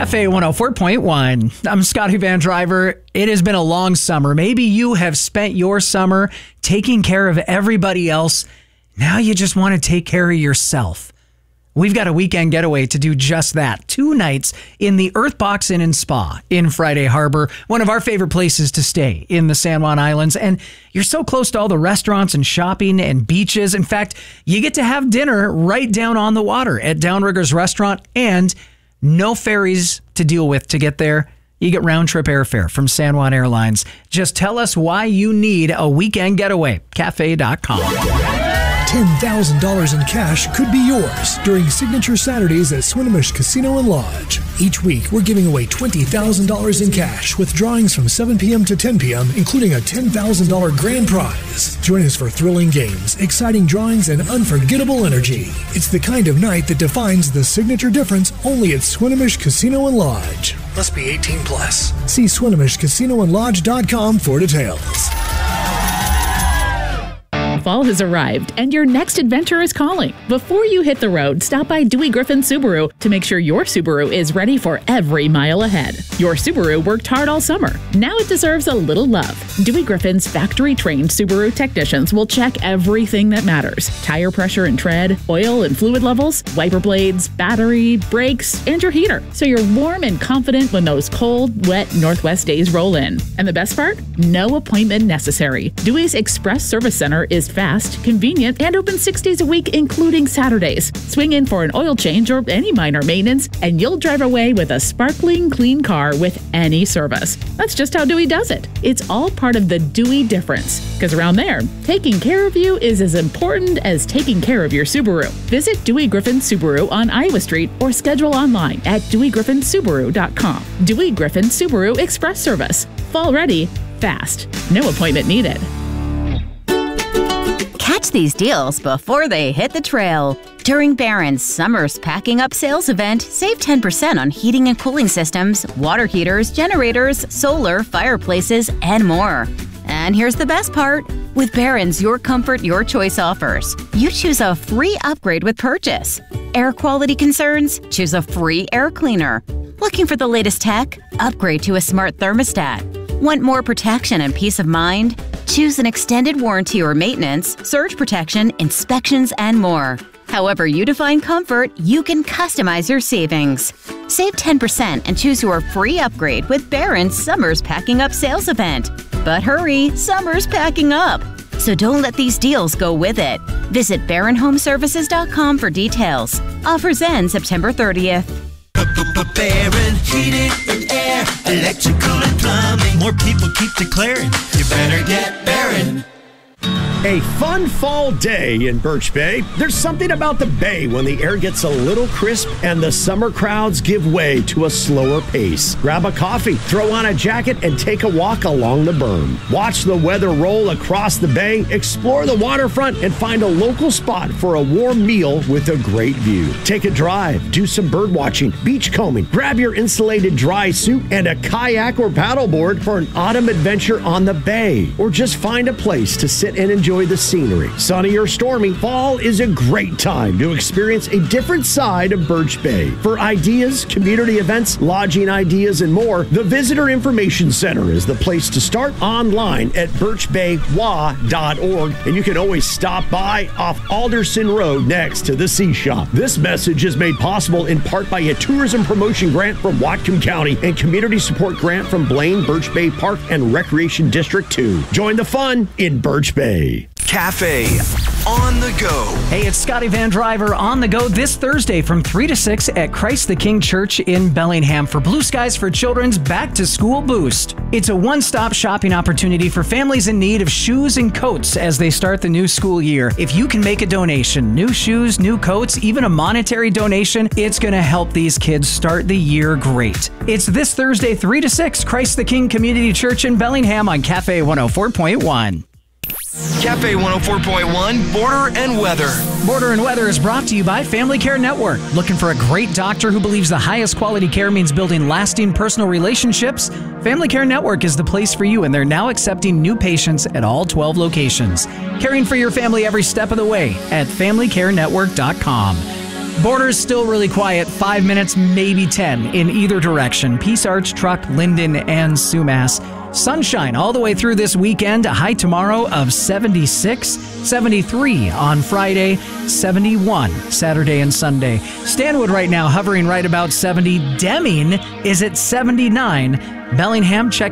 Cafe 104.1. I'm Scotty Van Driver. It has been a long summer. Maybe you have spent your summer taking care of everybody else. Now you just want to take care of yourself. We've got a weekend getaway to do just that. 2 nights in the Earthbox Inn and Spa in Friday Harbor, one of our favorite places to stay in the San Juan Islands. And you're so close to all the restaurants and shopping and beaches. In fact, you get to have dinner right down on the water at Downriggers Restaurant, and no ferries to deal with to get there. You get round-trip airfare from San Juan Airlines. Just tell us why you need a weekend getaway. Cafe.com. $10,000 in cash could be yours during Signature Saturdays at Swinomish Casino and Lodge. Each week, we're giving away $20,000 in cash with drawings from 7 p.m. to 10 p.m., including a $10,000 grand prize. Join us for thrilling games, exciting drawings, and unforgettable energy. It's the kind of night that defines the signature difference only at Swinomish Casino and Lodge. Must be 18 plus. See SwinomishCasinoandLodge.com for details. Fall has arrived, and your next adventure is calling. Before you hit the road, stop by Dewey Griffin Subaru to make sure your Subaru is ready for every mile ahead. Your Subaru worked hard all summer. Now it deserves a little love. Dewey Griffin's factory-trained Subaru technicians will check everything that matters: tire pressure and tread, oil and fluid levels, wiper blades, battery, brakes, and your heater, so you're warm and confident when those cold, wet Northwest days roll in. And the best part? No appointment necessary. Dewey's Express Service Center is fast, convenient, and open 6 days a week, including Saturdays. Swing in for an oil change or any minor maintenance, and you'll drive away with a sparkling clean car with any service. That's just how Dewey does it. It's all part of the Dewey difference, because around there, taking care of you is as important as taking care of your Subaru. Visit Dewey Griffin Subaru on Iowa Street or schedule online at DeweyGriffinSubaru.com. Dewey Griffin Subaru Express Service. Fall ready, fast. No appointment needed. Catch these deals before they hit the trail. During Barron's Summer's Packing Up sales event, save 10% on heating and cooling systems, water heaters, generators, solar, fireplaces, and more. And here's the best part. With Barron's Your Comfort, Your Choice offers, you choose a free upgrade with purchase. Air quality concerns? Choose a free air cleaner. Looking for the latest tech? Upgrade to a smart thermostat. Want more protection and peace of mind? Choose an extended warranty or maintenance, surge protection, inspections, and more. However you define comfort, you can customize your savings. Save 10% and choose your free upgrade with Barron's Summer's Packing Up sales event. But hurry, summer's packing up. So don't let these deals go with it. Visit BarronHomeservices.com for details. Offers end September 30th. Barron Heating and Air, Electrical and Plumbing. More people keep declaring, you better get Barron. A fun fall day in Birch Bay. There's something about the bay when the air gets a little crisp and the summer crowds give way to a slower pace. Grab a coffee, throw on a jacket, and take a walk along the berm. Watch the weather roll across the bay, explore the waterfront, and find a local spot for a warm meal with a great view. Take a drive, do some bird watching, beach combing, grab your insulated dry suit and a kayak or paddleboard for an autumn adventure on the bay. Or just find a place to sit and enjoy the scenery. Sunny or stormy, fall is a great time to experience a different side of Birch Bay. For ideas, community events, lodging ideas, and more, the Visitor Information Center is the place to start online at birchbaywa.org, and you can always stop by off Alderson Road next to the Sea Shop. This message is made possible in part by a tourism promotion grant from Whatcom County and community support grant from Blaine Birch Bay Park and Recreation District 2. Join the fun in Birch Bay. Cafe on the go. Hey, it's Scotty Van Driver on the go this Thursday from 3 to 6 at Christ the King Church in Bellingham for Blue Skies for Children's Back to School Boost. It's a one-stop shopping opportunity for families in need of shoes and coats as they start the new school year. If you can make a donation, new shoes, new coats, even a monetary donation, it's going to help these kids start the year great. It's this Thursday, 3 to 6, Christ the King Community Church in Bellingham on Cafe 104.1. Cafe 104.1, Border and Weather. Border and Weather is brought to you by Family Care Network. Looking for a great doctor who believes the highest quality care means building lasting personal relationships? Family Care Network is the place for you, and they're now accepting new patients at all 12 locations. Caring for your family every step of the way at FamilyCareNetwork.com. Borders still really quiet, 5 minutes, maybe 10 in either direction. Peace Arch, Truck, Linden, and Sumas. Sunshine all the way through this weekend. A high tomorrow of 76, 73 on Friday, 71 Saturday and Sunday. Stanwood right now hovering right about 70. Deming is at 79. Bellingham, check